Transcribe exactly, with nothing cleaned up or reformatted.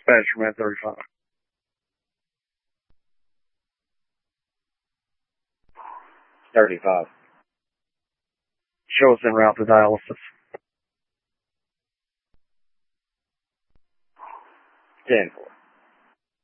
Dispatcher, man, thirty-five. thirty-five. Show us en route to dialysis. ten.